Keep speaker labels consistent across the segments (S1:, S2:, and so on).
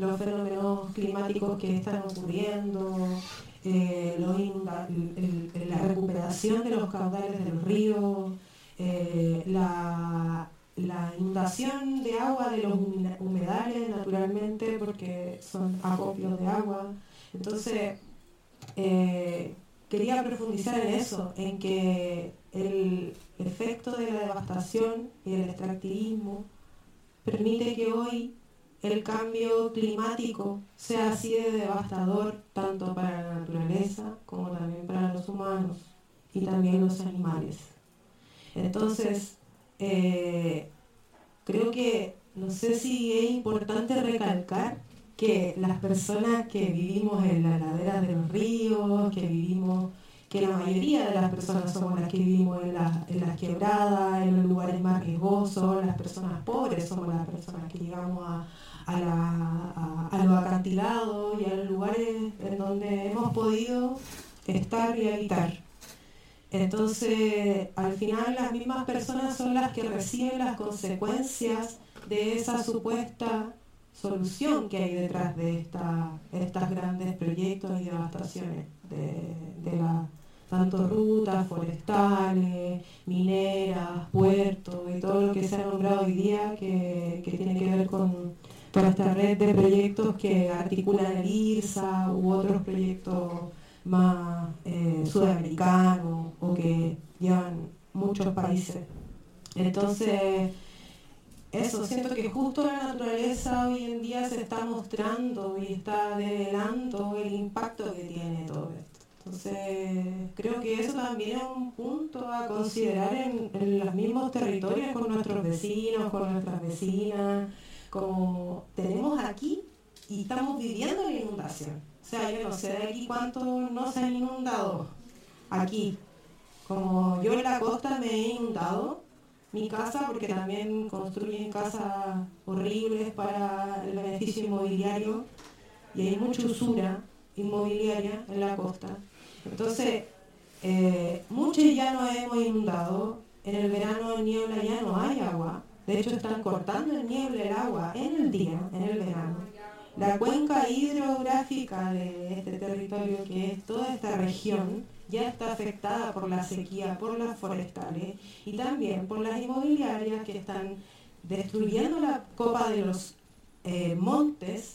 S1: los fenómenos climáticos que están ocurriendo, la recuperación de los caudales del río, la inundación de agua de los humedales, naturalmente, porque son acopios de agua. Entonces, quería profundizar en eso, en que el efecto de la devastación y el extractivismo permite que hoy el cambio climático sea así de devastador tanto para la naturaleza como también para los humanos y también los animales. Entonces, creo que, no sé si es importante recalcar que las personas que vivimos en las laderas de los ríos, que la mayoría de las personas somos las que vivimos en las quebradas, en los lugares más riesgosos, las personas pobres somos las personas que llegamos a los acantilados y a los lugares en donde hemos podido estar y habitar. Entonces, al final las mismas personas son las que reciben las consecuencias de esa supuesta solución que hay detrás de estos grandes proyectos y devastaciones de tanto rutas forestales, mineras, puertos y todo lo que se ha nombrado hoy día que tiene que ver con toda esta red de proyectos que articulan el IRSA u otros proyectos más sudamericanos o que llevan muchos países. Entonces, eso, siento que justo la naturaleza hoy en día se está mostrando y está develando el impacto que tiene todo esto. Entonces, creo que eso también es un punto a considerar en los mismos territorios con nuestros vecinos, con nuestras vecinas, como tenemos aquí y estamos viviendo la inundación. O sea, yo no sé de aquí cuántos no se han inundado aquí. Como yo en la costa me he inundado mi casa, porque también construyen casas horribles para el beneficio inmobiliario y hay mucha usura inmobiliaria en la costa. Entonces, muchos ya nos hemos inundado. En el verano en niebla ya no hay agua. De hecho, están cortando en niebla el agua en el día, en el verano. La cuenca hidrográfica de este territorio, que es toda esta región, ya está afectada por la sequía, por las forestales y también por las inmobiliarias que están destruyendo la copa de los montes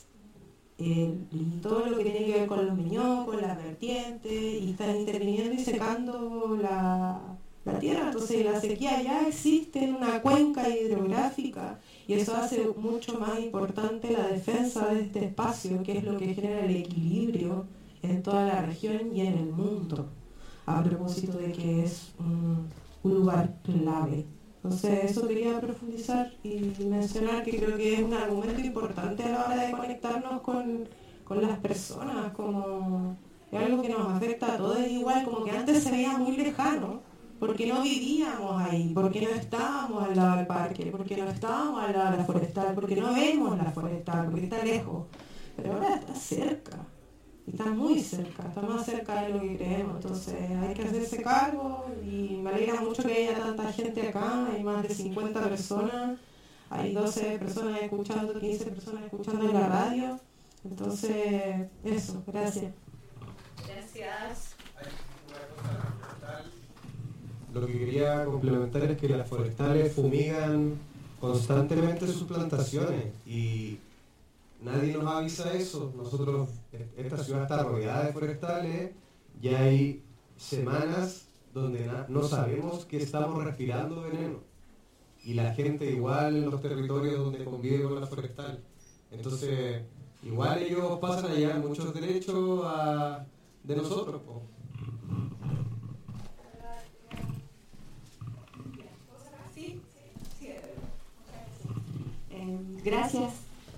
S1: y todo lo que tiene que ver con los miñocos, las vertientes, y están interviniendo y secando la tierra. Entonces la sequía ya existe en una cuenca hidrográfica y eso hace mucho más importante la defensa de este espacio, que es lo que genera el equilibrio en toda la región y en el mundo, a propósito de que es un lugar clave. Entonces eso quería profundizar y mencionar que creo que es un argumento importante a la hora de conectarnos con las personas, como es algo que nos afecta a todos igual, como que antes se veía muy lejano, porque no vivíamos ahí, porque no estábamos al lado del parque, porque no estábamos al lado de la forestal, porque no vemos la forestal, porque está lejos, pero ahora está cerca. Está muy cerca, está más cerca de lo que creemos, entonces hay que hacerse cargo y me alegra mucho que haya tanta gente acá, hay más de 50 personas, hay 12 personas escuchando, 15 personas escuchando en la radio, entonces eso, gracias.
S2: Gracias.
S3: Lo que quería complementar es que las forestales fumigan constantemente sus plantaciones y nadie nos avisa eso. Nosotros, esta ciudad está rodeada de forestales, ya hay semanas donde no sabemos que estamos respirando veneno. Y la gente igual en los territorios donde convive con la forestal. Entonces, igual ellos pasan a llevar muchos derechos de nosotros.
S2: Gracias.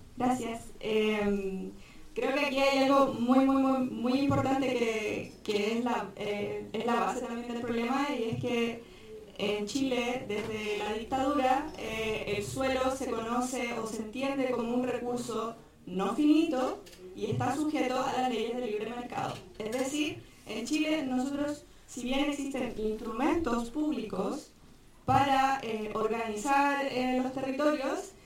S2: Creo que aquí hay algo muy importante que es la base también del problema, y es que en Chile, desde la dictadura, el suelo se conoce o se entiende como un recurso no finito y está sujeto a las leyes del libre mercado. Es decir, en Chile nosotros, si bien existen instrumentos públicos para organizar los territorios,